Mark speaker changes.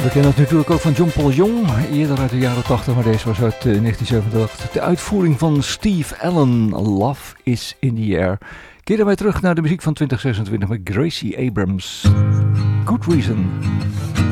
Speaker 1: We kennen het natuurlijk ook van John Paul Young, eerder uit de jaren 80, maar deze was uit 1987. De uitvoering van Steve Allen, Love is in the Air. Keren wij terug naar de muziek van 2026 met Gracie Abrams. Good Reason.